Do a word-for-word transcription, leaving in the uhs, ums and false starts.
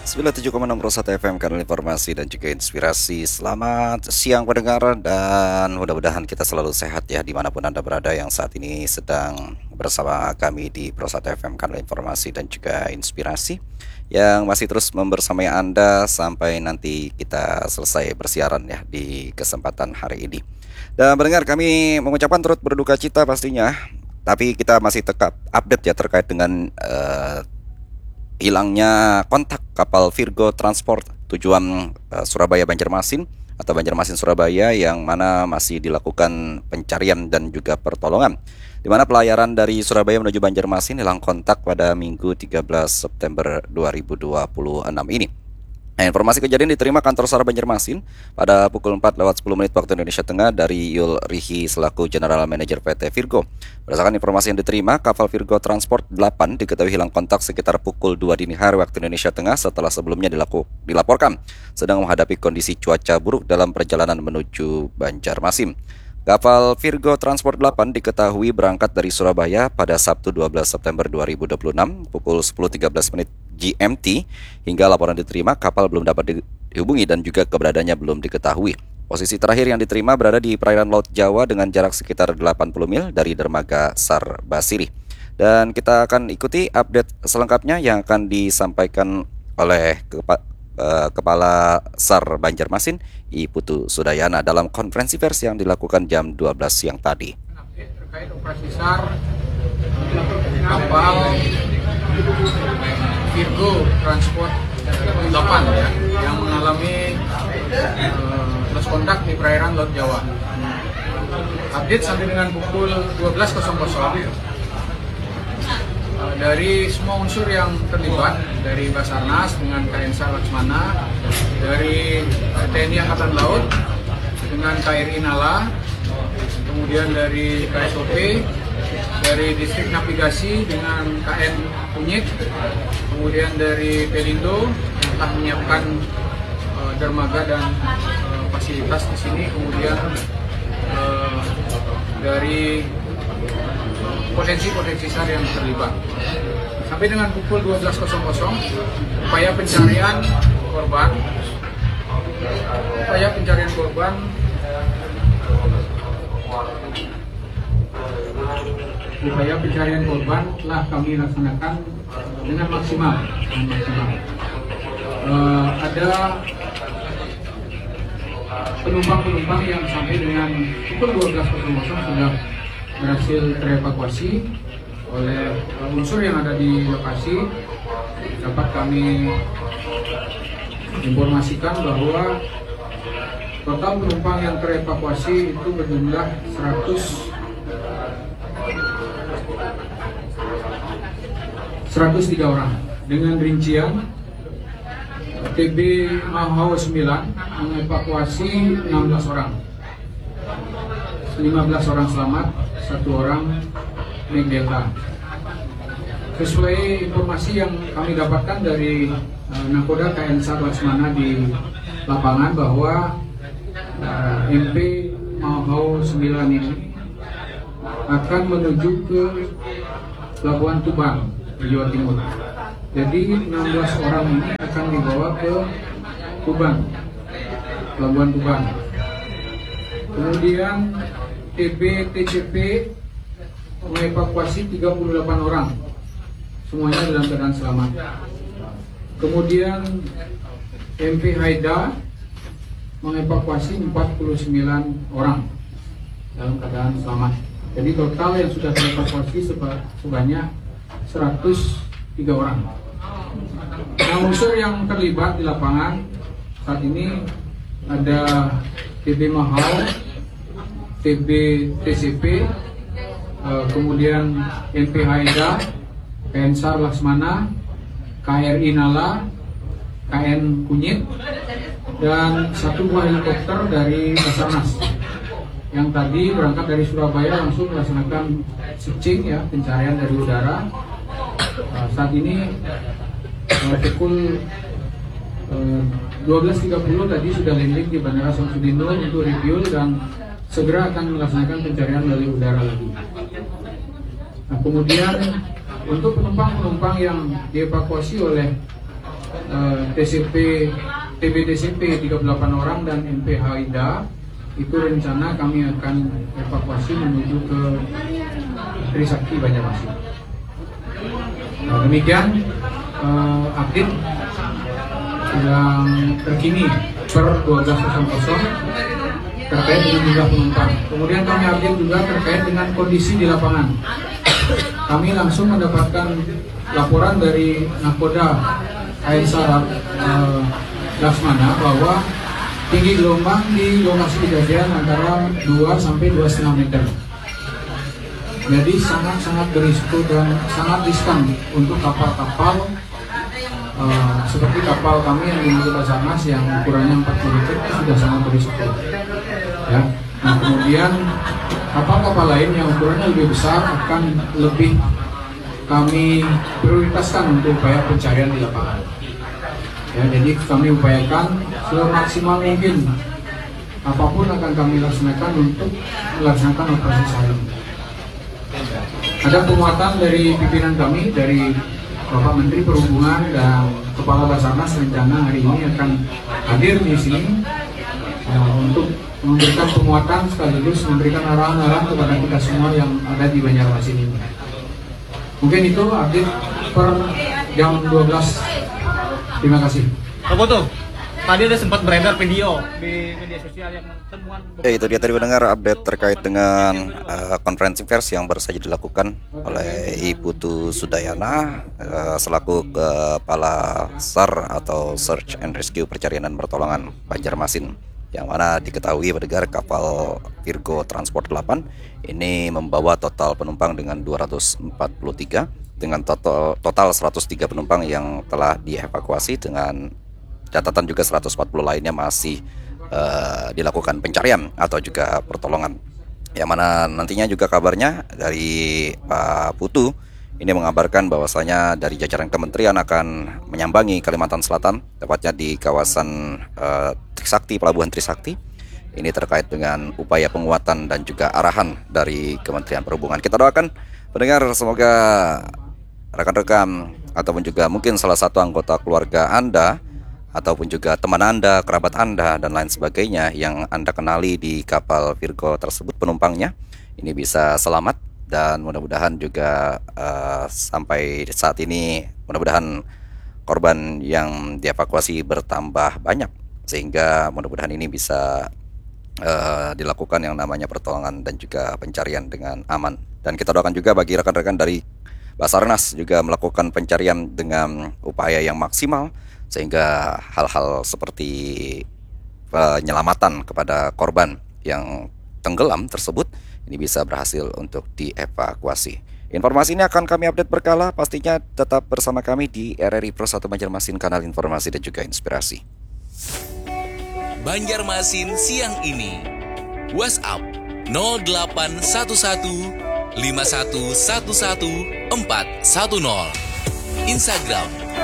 sembilan puluh tujuh koma enam Rosat F M, kanal informasi dan juga inspirasi. Selamat siang pendengar, dan mudah-mudahan kita selalu sehat ya dimanapun Anda berada yang saat ini sedang bersama kami di Rosat F M, kanal informasi dan juga inspirasi, yang masih terus membersamai Anda sampai nanti kita selesai bersiaran ya di kesempatan hari ini. Dan pendengar, kami mengucapkan turut berduka cita pastinya, tapi kita masih tetap update ya terkait dengan uh, hilangnya kontak kapal Virgo Transport tujuan uh, Surabaya Banjarmasin atau Banjarmasin Surabaya, yang mana masih dilakukan pencarian dan juga pertolongan, di mana pelayaran dari Surabaya menuju Banjarmasin hilang kontak pada Minggu tiga belas September dua ribu dua puluh enam ini. Nah, informasi kejadian diterima kantor SAR Banjarmasin pada pukul empat lewat sepuluh menit waktu Indonesia Tengah dari Yul Rihi selaku General Manager P T Virgo. Berdasarkan informasi yang diterima, kapal Virgo Transport delapan diketahui hilang kontak sekitar pukul dua dini hari waktu Indonesia Tengah setelah sebelumnya dilaku, dilaporkan sedang menghadapi kondisi cuaca buruk dalam perjalanan menuju Banjarmasin. Kapal Virgo Transport delapan diketahui berangkat dari Surabaya pada Sabtu dua belas September dua ribu dua puluh enam pukul sepuluh tiga belas menit G M T. Hingga laporan diterima, kapal belum dapat dihubungi dan juga keberadaannya belum diketahui. Posisi terakhir yang diterima berada di perairan Laut Jawa dengan jarak sekitar delapan puluh mil dari dermaga SAR Basiri. Dan kita akan ikuti update selengkapnya yang akan disampaikan oleh Kepa- Uh, Kepala SAR Banjarmasin, I Putu Sudayana, dalam konferensi pers yang dilakukan jam dua belas siang tadi. Terkait operasi SAR kapal Virgo Transport delapan ya, yang mengalami uh, lost kontak di perairan Laut Jawa. Update sampai dengan pukul dua belas dari semua unsur yang terlibat, dari Basarnas dengan K N S A Laksmana, dari T N I Angkatan Laut dengan K R I Nala, kemudian dari K S O P, dari Distrik Navigasi dengan K N Kunyit, kemudian dari Pelindo yang telah menyiapkan uh, dermaga dan uh, fasilitas di sini, kemudian uh, dari potensi-potensi SAR yang terlibat. Sampai dengan pukul dua belas upaya pencarian korban upaya pencarian korban upaya pencarian korban telah kami laksanakan dengan maksimal. Dengan maksimal. Uh, ada penumpang-penumpang yang sampai dengan pukul dua belas sudah berhasil terevakuasi oleh unsur yang ada di lokasi. Dapat kami informasikan bahwa total penumpang yang terevakuasi itu berjumlah seratus tiga orang, dengan rincian T B Mahau sembilan mengevakuasi enam belas orang, lima belas orang selamat, satu orang naik delta. Sesuai informasi yang kami dapatkan dari uh, Nakoda K N S A Laksmana di lapangan, bahwa uh, M P Mahau sembilan ini akan menuju ke Pelabuhan Tuban di Jawa Timur. Jadi enam belas orang ini akan dibawa ke Tuban, Pelabuhan Tuban. Kemudian T B T C P mengevakuasi tiga puluh delapan orang, semuanya dalam keadaan selamat. Kemudian M P Haida mengevakuasi empat puluh sembilan orang dalam keadaan selamat. Jadi total yang sudah dievakuasi sebanyak seratus tiga orang. Nah, unsur yang terlibat di lapangan saat ini ada T B Mahau, T B T C P, kemudian M P Haida, K N S A Laksmana, K R I Nala, K N Kunyit, dan satu buah helikopter dari Basarnas yang tadi berangkat dari Surabaya langsung melaksanakan searching ya, pencarian dari udara. Saat ini pukul dua belas tiga puluh tadi sudah landing di Bandara Samsudin Nur untuk review dan segera akan melaksanakan pencarian dari udara lagi. Nah, kemudian untuk penumpang-penumpang yang dievakuasi oleh eh, T C P T B T C P tiga puluh delapan orang dan M P Haida itu rencana kami akan evakuasi menuju ke Trisakti Banjarmasin. Nah, demikian uh, update yang terkini per dua belas nol nol terkait dengan jumlah penumpang. Kemudian kami update juga terkait dengan kondisi di lapangan. Kami langsung mendapatkan laporan dari Nakoda K N Saraf uh, Laksmana bahwa tinggi gelombang di lokasi kejadian antara dua sampai dua koma lima meter. Jadi sangat-sangat berisiko dan sangat riskan untuk kapal-kapal uh, seperti kapal kami yang dimaksud Basarnas yang ukurannya empat puluh meter itu sudah sangat berisiko. Ya. Nah, kemudian kapal-kapal lain yang ukurannya lebih besar akan lebih kami prioritaskan untuk upaya pencarian di lapangan. Ya, jadi kami upayakan semaksimal mungkin apapun akan kami laksanakan untuk melaksanakan operasi SARIN. Ada penguatan dari pimpinan kami, dari Bapak Menteri Perhubungan dan Kepala Basarnas rencana hari ini akan hadir di sini uh, untuk memberikan penguatan sekaligus memberikan arahan-arahan kepada kita semua yang ada di Banjarmasin ini. Mungkin itu update per jam dua belas. Terima kasih. Pak Putu, tadi ada sempat beredar video di media sosial yang temuan. Ya, itu dia tadi mendengar update terkait dengan uh, konferensi pers yang baru saja dilakukan oleh Ibu Putu Sudayana uh, selaku Kepala S A R atau Search and Rescue Pencarian dan Pertolongan Banjarmasin, yang mana diketahui mendengar kapal Virgo Transport delapan ini membawa total penumpang dengan dua ratus empat puluh tiga dengan total, total seratus tiga penumpang yang telah dievakuasi, dengan catatan juga seratus empat puluh lainnya masih uh, dilakukan pencarian atau juga pertolongan. Yang mana nantinya juga kabarnya dari Pak Putu ini mengabarkan bahwasanya dari jajaran kementerian akan menyambangi Kalimantan Selatan, tepatnya di kawasan uh, Trisakti, Pelabuhan Trisakti. Ini terkait dengan upaya penguatan dan juga arahan dari Kementerian Perhubungan. Kita doakan pendengar, semoga rekan-rekan ataupun juga mungkin salah satu anggota keluarga Anda ataupun juga teman Anda, kerabat Anda dan lain sebagainya yang Anda kenali di kapal Virgo tersebut penumpangnya ini bisa selamat, dan mudah-mudahan juga uh, sampai saat ini mudah-mudahan korban yang dievakuasi bertambah banyak, sehingga mudah-mudahan ini bisa uh, dilakukan yang namanya pertolongan dan juga pencarian dengan aman. Dan kita doakan juga bagi rekan-rekan dari Basarnas juga melakukan pencarian dengan upaya yang maksimal, sehingga hal-hal seperti penyelamatan kepada korban yang tenggelam tersebut ini bisa berhasil untuk dievakuasi. Informasi ini akan kami update berkala, pastinya tetap bersama kami di R R I Pro satu Banjarmasin, kanal informasi dan juga inspirasi. Banjarmasin siang ini. WhatsApp nol delapan satu satu lima satu satu satu empat satu nol. Instagram